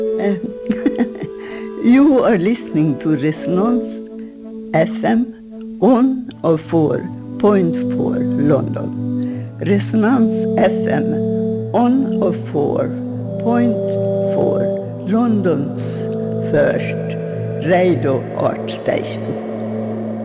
Uh, you are listening to Resonance FM 104.4 London. Resonance FM 104.4 London's first radio art station.